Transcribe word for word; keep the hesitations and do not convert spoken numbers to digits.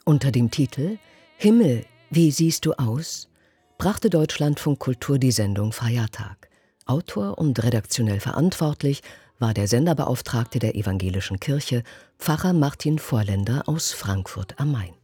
Unter dem Titel »Himmel, wie siehst du aus?« brachte Deutschlandfunk Kultur die Sendung Feiertag. Autor und redaktionell verantwortlich war der Senderbeauftragte der Evangelischen Kirche, Pfarrer Martin Vorländer aus Frankfurt am Main.